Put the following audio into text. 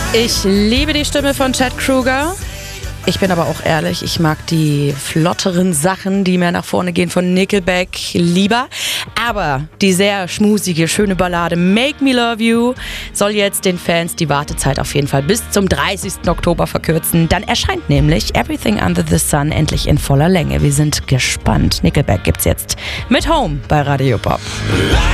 Ich liebe die Stimme von Chad Kroeger. Ich bin aber auch ehrlich, ich mag die flotteren Sachen, die mehr nach vorne gehen von Nickelback lieber. Aber die sehr schmusige, schöne Ballade Make Me Love You soll jetzt den Fans die Wartezeit auf jeden Fall bis zum 30. Oktober verkürzen. Dann erscheint nämlich Everything Under the Sun endlich in voller Länge. Wir sind gespannt. Nickelback gibt's jetzt mit Home bei Radio Pop.